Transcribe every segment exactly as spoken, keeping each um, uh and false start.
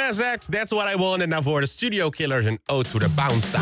Nas X, That's What I Want. En daarvoor de Studio Killers en Ode to the Bouncer.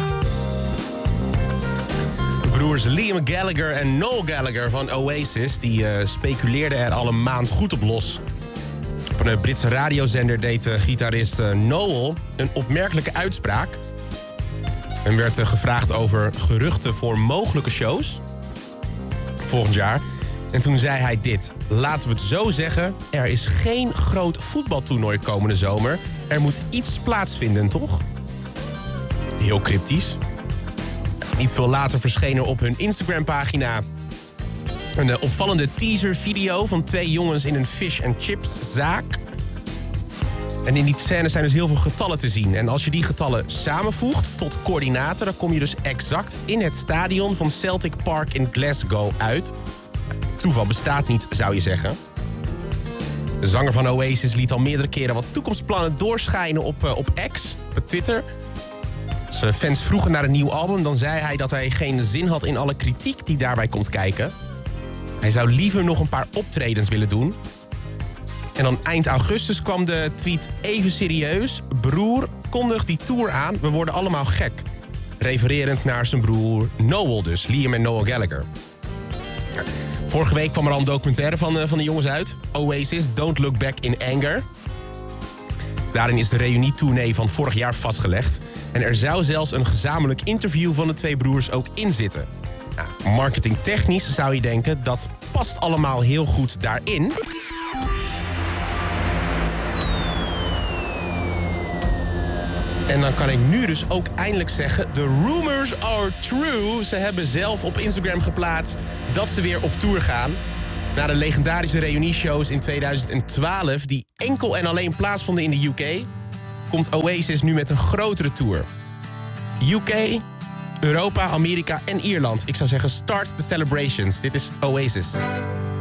De broers Liam Gallagher en Noel Gallagher van Oasis... die uh, speculeerden er al een maand goed op los. Op een Britse radiozender deed uh, gitarist uh, Noel een opmerkelijke uitspraak. En werd uh, gevraagd over geruchten voor mogelijke shows volgend jaar. En toen zei hij dit. Laten we het zo zeggen, er is geen groot voetbaltoernooi komende zomer. Er moet iets plaatsvinden, toch? Heel cryptisch. Niet veel later verscheen er op hun Instagram-pagina een uh, opvallende teaser-video van twee jongens in een fish and chips zaak. En in die scène zijn dus heel veel getallen te zien. En als je die getallen samenvoegt tot coördinaten... dan kom je dus exact in het stadion van Celtic Park in Glasgow uit. Toeval bestaat niet, zou je zeggen. De zanger van Oasis liet al meerdere keren wat toekomstplannen doorschijnen op, uh, op X, op Twitter. Als uh, fans vroegen naar een nieuw album, dan zei hij dat hij geen zin had in alle kritiek die daarbij komt kijken. Hij zou liever nog een paar optredens willen doen. En dan eind augustus kwam de tweet even serieus. Broer, kondig die tour aan, we worden allemaal gek. Refererend naar zijn broer Noel dus, Liam en Noel Gallagher. Vorige week kwam er al een documentaire van, uh, van de jongens uit. Oasis, Don't Look Back in Anger. Daarin is de reunietournee van vorig jaar vastgelegd. En er zou zelfs een gezamenlijk interview van de twee broers ook in zitten. Nou, marketingtechnisch zou je denken, dat past allemaal heel goed daarin. En dan kan ik nu dus ook eindelijk zeggen... The rumors are true. Ze hebben zelf op Instagram geplaatst dat ze weer op tour gaan. Na de legendarische reunieshows in tweeduizend twaalf... die enkel en alleen plaatsvonden in de U K... komt Oasis nu met een grotere tour. U K, Europa, Amerika en Ierland. Ik zou zeggen, start the celebrations. Dit is Oasis.